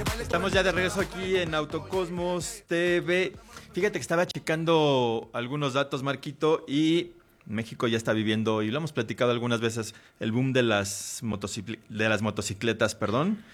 Estamos ya de regreso aquí en Autocosmos TV. Fíjate que estaba checando algunos datos, Marquito, y México ya está viviendo, y lo hemos platicado algunas veces, el boom de las motocicletas, perdón.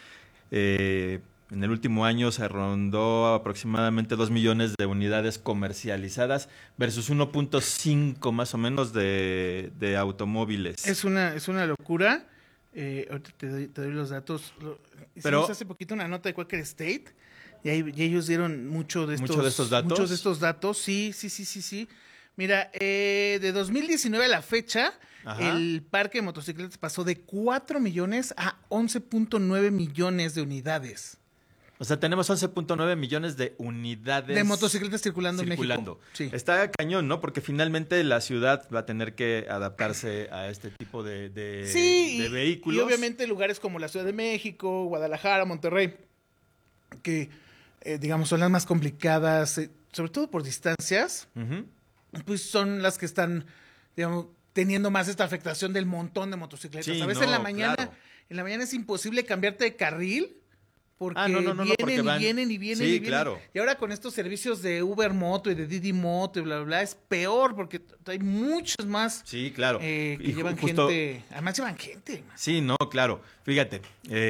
En el último año se rondó aproximadamente 2 millones de unidades comercializadas versus 1.5 más o menos de automóviles. Es una locura. Ahorita te doy los datos. Hicimos hace poquito una nota de Quaker State y ellos dieron muchos de estos datos. Sí. Mira, de 2019 a la fecha, ajá, el parque de motocicletas pasó de 4 millones a 11.9 millones de unidades. O sea, tenemos 11.9 millones de unidades de motocicletas circulando en México. Sí. Está cañón, ¿no? Porque finalmente la ciudad va a tener que adaptarse a este tipo de vehículos. Y obviamente lugares como la Ciudad de México, Guadalajara, Monterrey, que digamos son las más complicadas, sobre todo por distancias, uh-huh, pues son las que están, digamos, teniendo más esta afectación del montón de motocicletas. Sí, a veces en la mañana es imposible cambiarte de carril. Porque vienen. Sí, claro. Y ahora con estos servicios de Uber Moto y de Didi Moto y bla, bla, bla, es peor porque hay muchos más. Sí, claro. Que llevan gente. Además llevan gente. Sí, no, claro. Fíjate,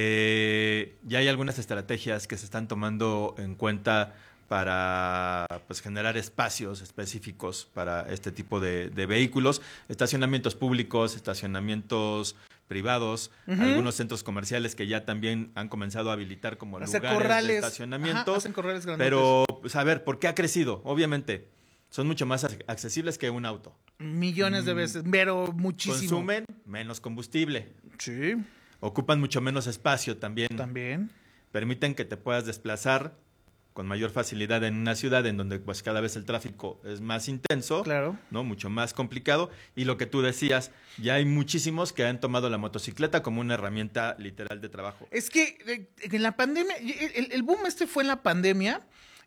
ya hay algunas estrategias que se están tomando en cuenta para pues generar espacios específicos para este tipo de vehículos, estacionamientos públicos, estacionamientos privados, uh-huh, algunos centros comerciales que ya también han comenzado a habilitar como lugares de estacionamiento. Ajá, hacen corrales grandes. Pero, pues, a ver, ¿por qué ha crecido? Obviamente, son mucho más accesibles que un auto. Millones de veces, pero muchísimo. Consumen menos combustible. Sí. Ocupan mucho menos espacio también. También. Permiten que te puedas desplazar con mayor facilidad en una ciudad en donde pues cada vez el tráfico es más intenso, claro, ¿no? Mucho más complicado, y lo que tú decías, ya hay muchísimos que han tomado la motocicleta como una herramienta literal de trabajo. Es que en la pandemia, el boom fue en la pandemia,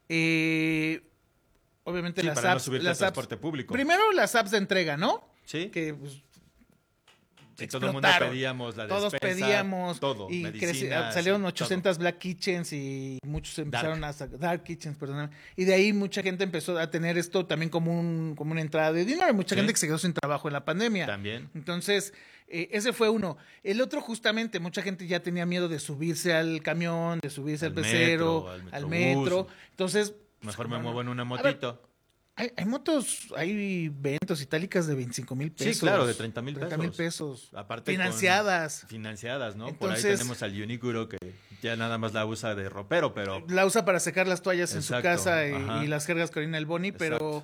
obviamente sí, las para apps, no subirte al transporte público. Primero las apps de entrega, ¿no? Sí. Que pues, y todo el mundo pedíamos la todos despensa, pedíamos todo, y salieron 800 todo. Black Kitchens y muchos empezaron Dark Kitchens, perdón, y de ahí mucha gente empezó a tener esto también como una entrada de dinero, mucha gente que se quedó sin trabajo en la pandemia. También. Entonces, ese fue uno. El otro justamente, mucha gente ya tenía miedo de subirse al camión, de subirse al pecero, al metro. Entonces, mejor me muevo en una motito. Hay motos, hay ventos itálicas de 25,000 pesos. Sí, claro, de 30,000 pesos. 30,000 pesos. Aparte financiadas. Financiadas, ¿no? Entonces, por ahí tenemos al Unicuro que ya nada más la usa de ropero, pero... La usa para secar las toallas, exacto, en su casa y las jergas Corina el Boni, pero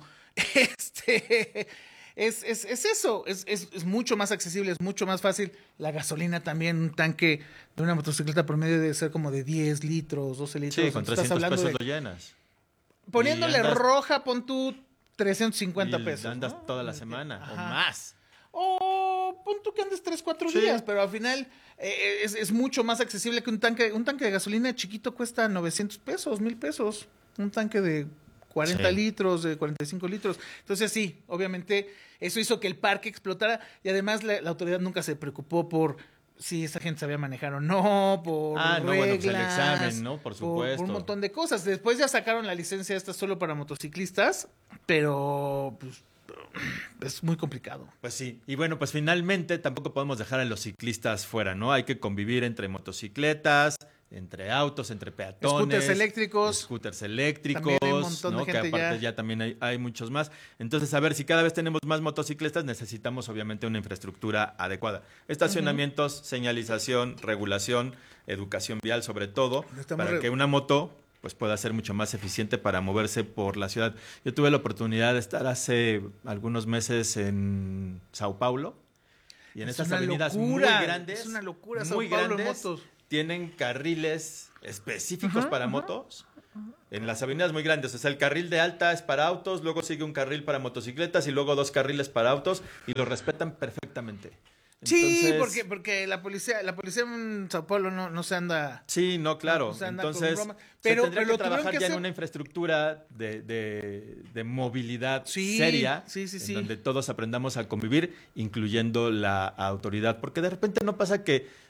es eso, es mucho más accesible, es mucho más fácil. La gasolina también, un tanque de una motocicleta promedio debe ser como de 10 litros, 12 litros. Sí, con 300 pesos lo llenas. Poniéndole roja, pon tú 350 pesos. Andas, ¿no? Toda la semana, ajá, o más. O pon tú que andes 3-4 días, pero al final es mucho más accesible que un tanque. Un tanque de gasolina chiquito cuesta 900 pesos, 1,000 pesos. Un tanque de 40 litros, de 45 litros. Entonces sí, obviamente eso hizo que el parque explotara y además la autoridad nunca se preocupó por si esa gente sabía manejar o no, por reglas, bueno, pues el examen, ¿no? Por supuesto. Por un montón de cosas. Después ya sacaron la licencia esta solo para motociclistas, pero pues es muy complicado. Pues sí, y bueno, pues finalmente tampoco podemos dejar a los ciclistas fuera, ¿no? Hay que convivir entre motocicletas, entre autos, entre peatones, scooters eléctricos, también hay un montón, ¿no? De gente que aparte ya también hay muchos más. Entonces, a ver, si cada vez tenemos más motocicletas, necesitamos obviamente una infraestructura adecuada. Estacionamientos, señalización, regulación, educación vial sobre todo, para que una moto pues pueda ser mucho más eficiente para moverse por la ciudad. Yo tuve la oportunidad de estar hace algunos meses en Sao Paulo y en estas avenidas muy grandes, es una locura, Sao Paulo en motos. Tienen carriles específicos para motos. En las avenidas muy grandes, o sea, el carril de alta es para autos, luego sigue un carril para motocicletas y luego 2 carriles para autos y lo respetan perfectamente. Entonces, sí, porque la policía en Sao Paulo no se anda. Sí, no, claro. No entonces, pero tendría que trabajar ya en una infraestructura de movilidad seria, en donde todos aprendamos a convivir, incluyendo la autoridad. Porque de repente no pasa que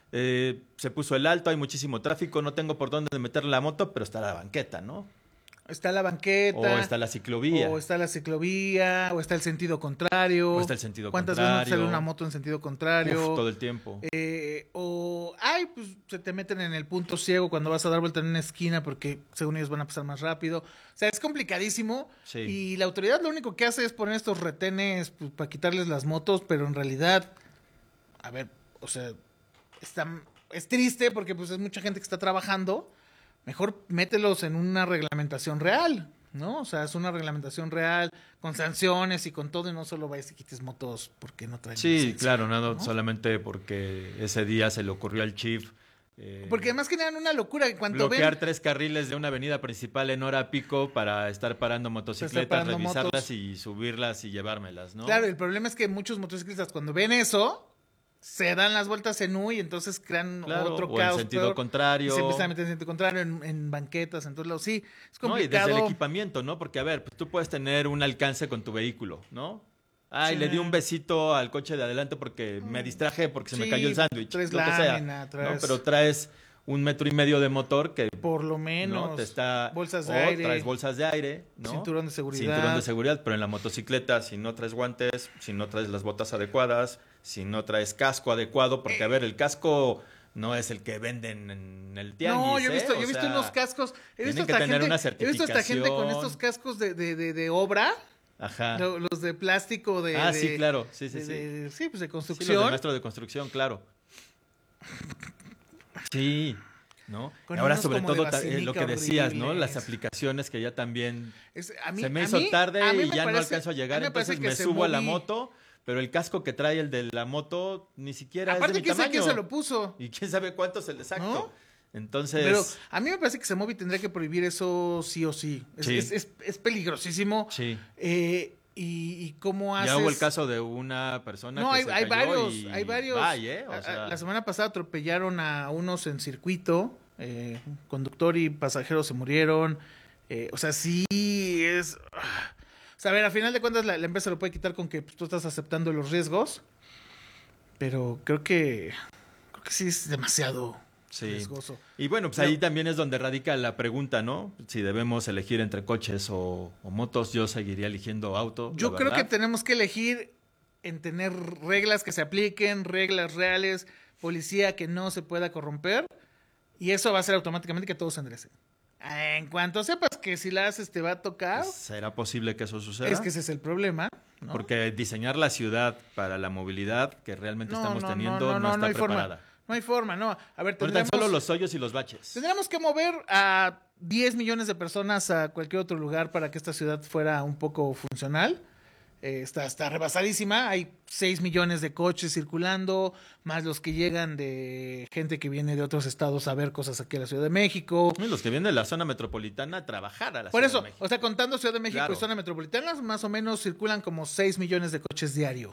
Se puso el alto, hay muchísimo tráfico, no tengo por dónde meter la moto, pero está la banqueta, ¿no? Está la banqueta. O está la ciclovía. O está la ciclovía, o está el sentido contrario. O está el sentido ¿Cuántas contrario? veces no sale una moto en sentido contrario? Todo el tiempo. Pues se te meten en el punto ciego cuando vas a dar vuelta en una esquina porque según ellos van a pasar más rápido. O sea, es complicadísimo. Sí. Y la autoridad lo único que hace es poner estos retenes pues, para quitarles las motos, pero en realidad, a ver, o sea, es triste porque pues es mucha gente que está trabajando. Mejor mételos en una reglamentación real, ¿no? O sea, es una reglamentación real, con sanciones y con todo, y no solo vayas y quites motos porque no traen Sí, licencia, claro, ¿no? solamente porque ese día se le ocurrió al chief. Porque además generan una locura. Cuando bloquear ven, 3 carriles de una avenida principal en hora pico para estar parando motocicletas, revisarlas motos. Y subirlas y llevármelas, ¿no? Claro, el problema es que muchos motociclistas cuando ven eso, se dan las vueltas en U y entonces crean otro o caos. en sentido peor, contrario. Y se empiezan a meter en sentido contrario, en banquetas, en todos lados. Sí, es No, y complicado. desde el equipamiento, ¿no? Porque, a ver, pues tú puedes tener un alcance con tu vehículo, ¿no? Ay, Sí. le di un besito al coche de adelante porque me distraje, porque se me Sí, cayó el sándwich, traes lo que sea, lámina, ¿no? traes- Pero traes 1,5 metros de motor que Por lo menos. ¿no? Te está, bolsas de o aire. traes bolsas de aire, ¿no? Cinturón de seguridad. Cinturón de seguridad, pero en la motocicleta, si no traes guantes, si no traes las botas adecuadas, si no traes casco adecuado, porque a ver, el casco no es el que venden en el tianguis. No, yo he visto, O sea, unos cascos. He visto tienen que esta tener gente, una he visto esta gente con certificación. estos cascos de obra, Ajá. los de plástico Sí, claro. Sí, sí, sí. Sí, pues de Sí, construcción. los de maestro de construcción, claro. Sí, ¿no? Con Y ahora unos sobre como de todo vacinica lo que decías, ¿no? horribles. Las aplicaciones que ya también se me a hizo mí- tarde a mí y me ya no parece- alcanzo a llegar, mí me parece entonces que me se subo a la moví- moto, pero el casco que trae el de la moto ni siquiera Aparte, es de mi quién sabe tamaño. quién se lo puso. Y quién sabe cuánto es el exacto. ¿No? Entonces, Pero a mí me parece que Semovi tendría que prohibir eso sí o sí. Sí. Es peligrosísimo. sí. Y cómo haces... Ya hubo el caso de una persona No, que hay se cayó varios, y hay varios. bye, o sea, La semana pasada atropellaron a unos en circuito, conductor y pasajeros se murieron. O sea, sí es... O sea, a ver, a final de cuentas la empresa lo puede quitar con que pues, tú estás aceptando los riesgos, pero creo que sí es demasiado sí. riesgoso. Y bueno, pues ahí también es donde radica la pregunta, ¿no? Si debemos elegir entre coches o motos, yo seguiría eligiendo auto. Yo la creo que verdad. tenemos que elegir en tener reglas que se apliquen, reglas reales, policía que no se pueda corromper, y eso va a hacer automáticamente que todo se enderece. En cuanto sepas que si la haces te va a tocar, ¿Será posible que eso suceda? es que ese es el problema, ¿no? Porque diseñar la ciudad para la movilidad que realmente estamos teniendo no está hay preparada. forma. No hay forma, no. A ver, Ahorita solo los hoyos y los baches. tendríamos que mover a 10 millones de personas a cualquier otro lugar para que esta ciudad fuera un poco funcional. Está rebasadísima, hay 6 millones de coches circulando, más los que llegan de gente que viene de otros estados a ver cosas aquí a la Ciudad de México. Y los que vienen de la zona metropolitana a trabajar a la Por Ciudad eso, de México. o sea, contando Ciudad de México Claro. y zona metropolitana, más o menos circulan como 6 millones de coches diario.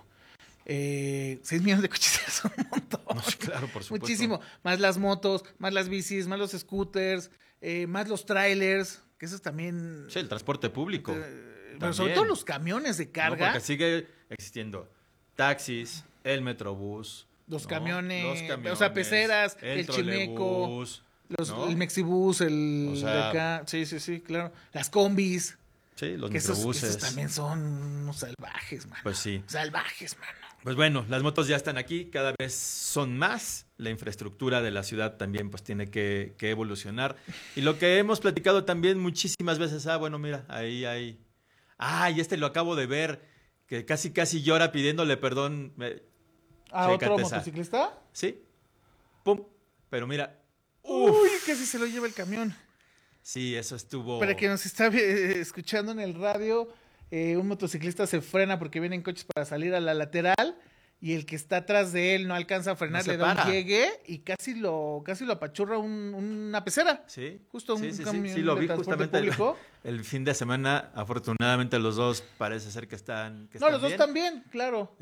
6 millones de coches es un montón. No, sí, claro, por supuesto. Muchísimo. Más las motos, más las bicis, más los scooters, más los trailers, que esos también... Sí, el transporte público. Pero sobre todo los camiones de No, carga. porque sigue existiendo taxis, el metrobús, Los ¿no? camiones, Los o sea, peceras, el chimeco, trolebús, ¿no? el mexibús, el O sea, de acá. Sí, claro. Las combis. Sí, los Que esos microbuses. también son unos salvajes, mano. Pues sí. Salvajes, mano. Pues bueno, las motos ya están aquí, cada vez son más. La infraestructura de la ciudad también pues tiene que evolucionar. Y lo que hemos platicado también muchísimas veces, bueno, mira, ahí hay... y este lo acabo de ver, que casi llora pidiéndole perdón. ¿A otro Chécate esa. motociclista? Sí, pum, pero mira, Uy, casi se lo lleva el camión. sí, eso estuvo... Para quien nos está escuchando en el radio, un motociclista se frena porque vienen coches para salir a la lateral y el que está atrás de él no alcanza a frenar, No se le da un para. llegue y casi lo apachurra una pecera. Sí, Justo un sí, camión sí, lo de vi transporte justamente público. el fin de semana. Afortunadamente los dos parece ser que están No, los dos bien. también, claro.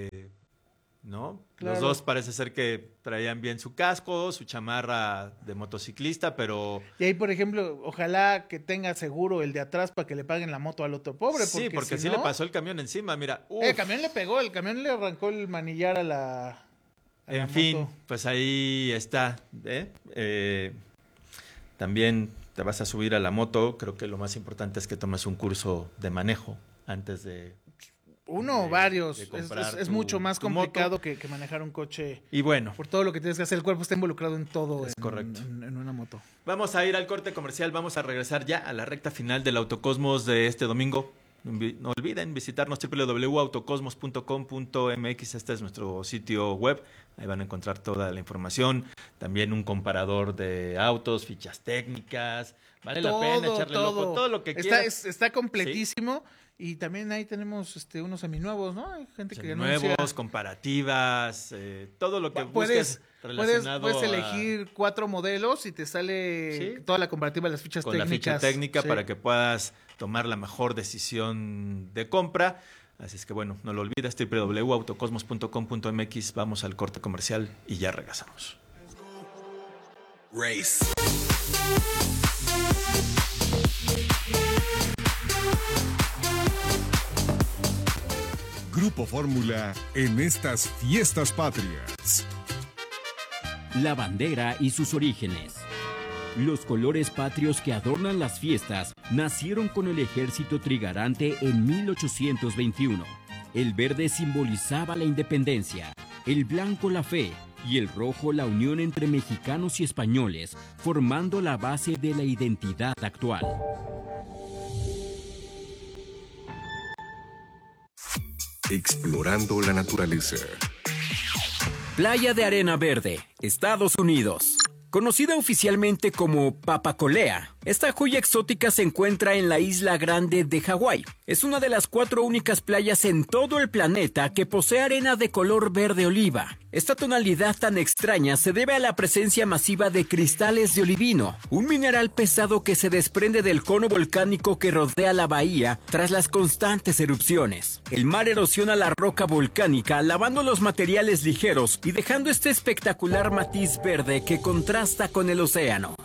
¿No? Claro. Los dos parece ser que traían bien su casco, su chamarra de motociclista, pero... Y ahí, por ejemplo, ojalá que tenga seguro el de atrás para que le paguen la moto al otro pobre. sí, porque si sí no, le pasó el camión encima, mira. El camión le pegó, el camión le arrancó el manillar a la En fin, pues ahí está. También te vas a subir a la moto. Creo que lo más importante es que tomes un curso de manejo antes de... Uno o varios. Es mucho más complicado que manejar un coche. Y bueno. Por todo lo que tienes que hacer. El cuerpo está involucrado en todo. Es correcto. En una moto. Vamos a ir al corte comercial. Vamos a regresar ya a la recta final del Autocosmos de este domingo. No olviden visitarnos www.autocosmos.com.mx. Este es nuestro sitio web. Ahí van a encontrar toda la información. También un comparador de autos, fichas técnicas. Vale la pena echarle ojo. Todo lo que quieras. Está completísimo. Sí. Y también ahí tenemos unos seminuevos, ¿no? Hay gente que nuevos, comparativas, todo lo que busques relacionado puedes elegir 4 modelos y te sale toda la comparativa de las fichas técnicas. Con la ficha técnica para que puedas tomar la mejor decisión de compra. Así es que bueno, no lo olvides, www.autocosmos.com.mx. Vamos al corte comercial y ya regresamos. Race. Grupo Fórmula en estas fiestas patrias. La bandera y sus orígenes. Los colores patrios que adornan las fiestas nacieron con el ejército trigarante en 1821. El verde simbolizaba la independencia, el blanco la fe y el rojo la unión entre mexicanos y españoles, formando la base de la identidad actual. Explorando la naturaleza. Playa de Arena Verde, Estados Unidos. Conocida oficialmente como Papacolea, esta joya exótica se encuentra en la isla Grande de Hawái. Es una de las 4 únicas playas en todo el planeta que posee arena de color verde oliva. Esta tonalidad tan extraña se debe a la presencia masiva de cristales de olivino, un mineral pesado que se desprende del cono volcánico que rodea la bahía tras las constantes erupciones. El mar erosiona la roca volcánica, lavando los materiales ligeros y dejando este espectacular matiz verde que contrasta con el océano.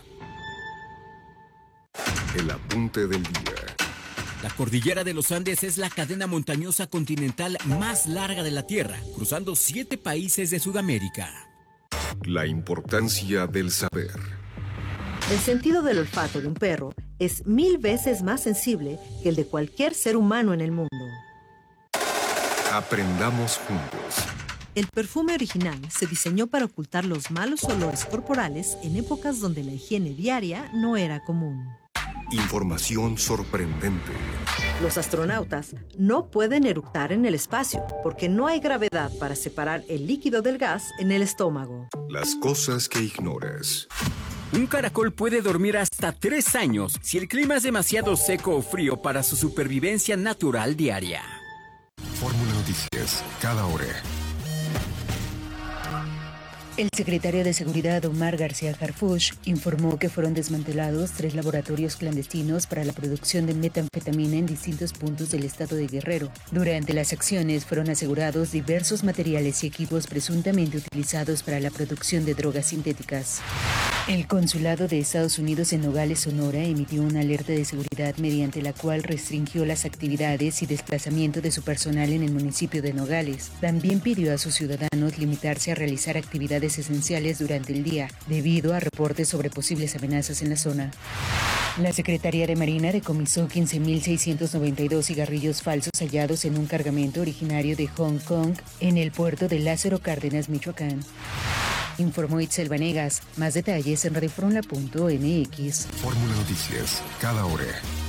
El apunte del día. La cordillera de los Andes es la cadena montañosa continental más larga de la Tierra, cruzando 7 países de Sudamérica. La importancia del saber. El sentido del olfato de un perro es 1000 veces más sensible que el de cualquier ser humano en el mundo. Aprendamos juntos. El perfume original se diseñó para ocultar los malos olores corporales en épocas donde la higiene diaria no era común. Información sorprendente. Los astronautas no pueden eructar en el espacio porque no hay gravedad para separar el líquido del gas en el estómago. Las cosas que ignoras. Un caracol puede dormir hasta 3 años si el clima es demasiado seco o frío para su supervivencia natural diaria. Fórmula Noticias, cada hora. El secretario de Seguridad, Omar García Harfuch, informó que fueron desmantelados 3 laboratorios clandestinos para la producción de metanfetamina en distintos puntos del estado de Guerrero. Durante las acciones fueron asegurados diversos materiales y equipos presuntamente utilizados para la producción de drogas sintéticas. El Consulado de Estados Unidos en Nogales, Sonora, emitió una alerta de seguridad mediante la cual restringió las actividades y desplazamiento de su personal en el municipio de Nogales. También pidió a sus ciudadanos limitarse a realizar actividades esenciales durante el día, debido a reportes sobre posibles amenazas en la zona. La Secretaría de Marina decomisó 15.692 cigarrillos falsos hallados en un cargamento originario de Hong Kong en el puerto de Lázaro Cárdenas, Michoacán. Informó Itzel Vanegas. Más detalles en radioformula.mx. Fórmula Noticias, cada hora.